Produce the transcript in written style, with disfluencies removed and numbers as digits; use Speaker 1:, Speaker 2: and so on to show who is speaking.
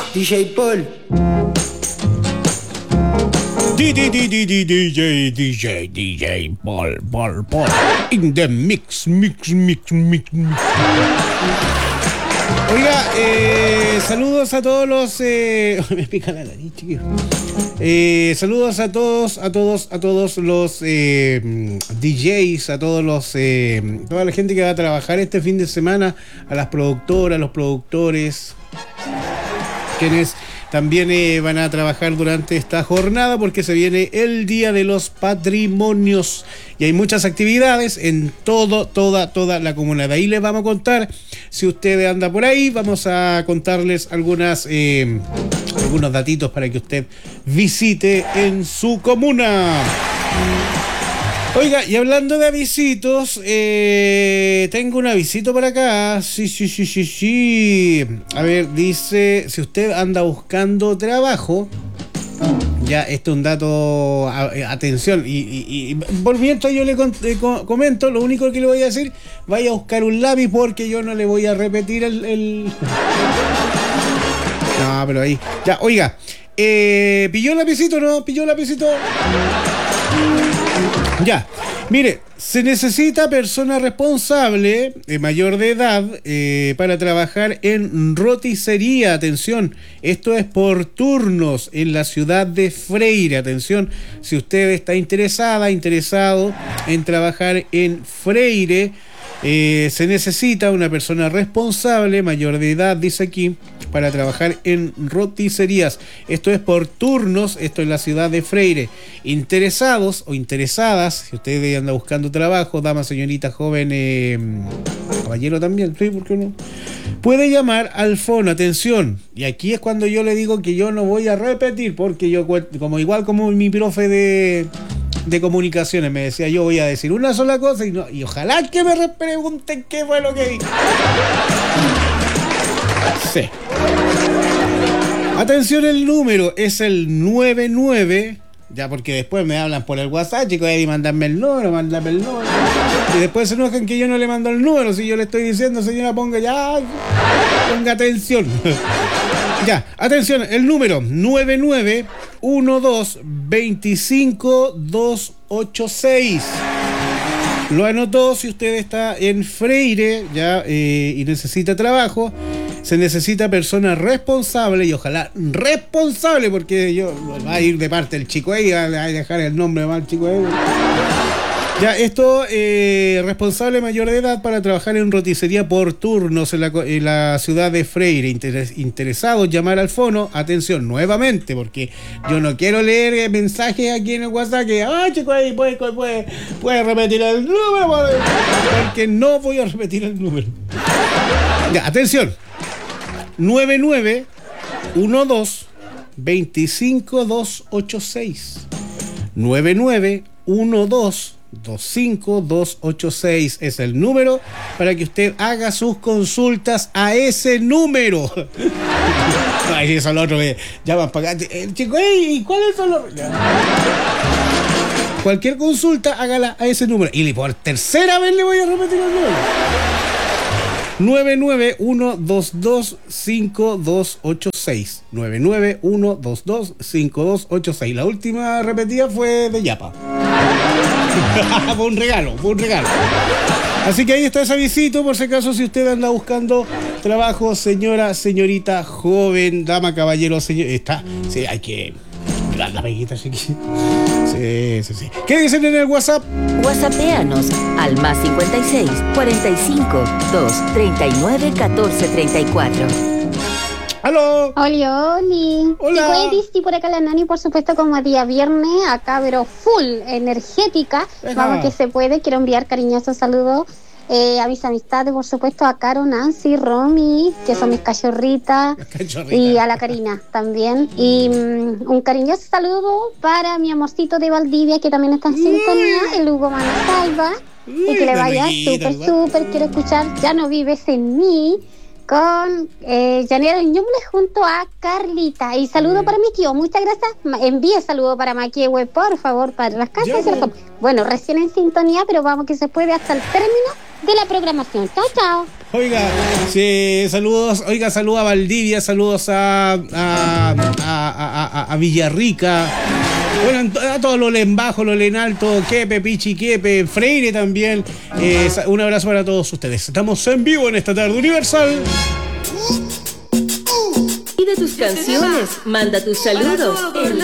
Speaker 1: DJ Paul. DJ Paul. In the mix. Oiga, saludos a todos los... me pica la nariz, chiquillo. Saludos a todos los DJs, a todos los toda la gente que va a trabajar este fin de semana, a las productoras, los productores, quienes también van a trabajar durante esta jornada porque se viene el Día de los Patrimonios y hay muchas actividades en toda la comuna. De ahí les vamos a contar, si usted anda por ahí, vamos a contarles algunos datitos para que usted visite en su comuna. Oiga, y hablando de avisitos, tengo un avisito por acá. Sí. A ver, dice, si usted anda buscando trabajo, ya, este es un dato, atención, y por mientras yo le comento, lo único que le voy a decir, vaya a buscar un lápiz porque yo no le voy a repetir el... No, pero ahí, ya, oiga, ¿pilló el lapicito o no? ¿Pilló el lapicito? Ya, mire, se necesita persona responsable, mayor de edad, para trabajar en roticería. Atención, esto es por turnos en la ciudad de Freire. Atención, si usted está interesado en trabajar en Freire, se necesita una persona responsable, mayor de edad, dice aquí, para trabajar en roticerías. Esto es por turnos, esto es la ciudad de Freire. Interesados o interesadas, si usted anda buscando trabajo, dama, señorita, joven, caballero también, sí, ¿por qué no? Puede llamar al fono, atención, y aquí es cuando yo le digo que yo no voy a repetir, porque yo, igual como mi profe de comunicaciones me decía, yo voy a decir una sola cosa y ojalá que me pregunten qué fue lo que dije. Sí. Atención, el número es el 99, ya, porque después me hablan por el WhatsApp, chicos, y mandarme el número, y después se enojan que yo no le mando el número, si yo le estoy diciendo, señora, ponga atención. Ya, atención, el número 9912252286. Lo anotó. Si usted está en Freire ya y necesita trabajo, se necesita persona responsable, y ojalá responsable, porque yo va a ir de parte del chico ahí, va a dejar el nombre del chico ahí. Ya, esto, responsable mayor de edad para trabajar en roticería por turnos en la ciudad de Freire. Interesados, llamar al fono. Atención, nuevamente, porque yo no quiero leer mensajes aquí en el WhatsApp que, chico, ahí puede repetir el número, porque no voy a repetir el número. Ya, atención. 9912252286. 9912252286 es el número para que usted haga sus consultas a ese número. Ay, eso es lo otro que llaman para acá. Chico, ¿y cuáles son los...? Cualquier consulta, hágala a ese número. Y por tercera vez le voy a repetir el número. 991225286. 991225286. La última repetida fue de Yapa. Fue un regalo. Así que ahí está ese avisito, por si acaso, si usted anda buscando trabajo, señorita, joven, dama, caballero, señor. Está, sí, hay que mirar la peguita, así que. Sí. ¿Qué dicen en el WhatsApp?
Speaker 2: WhatsAppéanos al +56 45 239 1434.
Speaker 1: ¡Aló!
Speaker 3: Oli.
Speaker 1: Hola.
Speaker 3: Disty por acá la Nani, por supuesto, como día viernes, acá, pero full energética.
Speaker 1: Ajá.
Speaker 3: Vamos que se puede. Quiero enviar cariñosos saludos a mis amistades, por supuesto, a Caro, Nancy, Romy, que son mis cachorritas, y a la Karina también. Y un cariñoso saludo para mi amorcito de Valdivia, que también está en sintonía, el Hugo Manasalva, y que le vaya súper. Quiero escuchar Ya no vives en mí, con Janela Ñuble junto a Carlita. Y saludo para mi tío, muchas gracias. Envíe saludo para Maquihue, por favor, para las casas. Bueno, recién en sintonía, pero vamos que se puede hasta el término de la programación. Chao.
Speaker 1: Oiga, sí, saludos. Oiga, saludos a Valdivia, saludos a Villarrica. Bueno, a todos los Lembajos, los Lenalto, Quepe, Pichi, Quepe, Freire también. Un abrazo para todos ustedes. Estamos en vivo en esta tarde universal.
Speaker 2: Pide tus canciones, manda tus saludos.